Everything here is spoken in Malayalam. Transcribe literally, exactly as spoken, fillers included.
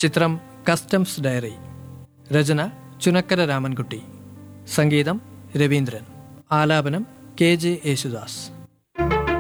ചിത്രം കസ്റ്റംസ് ഡയറി. രചന ചുനക്കര രാമൻകുട്ടി. സംഗീതം രവീന്ദ്രൻ. ആലാപനം കെ ജെ യേശുദാസ്.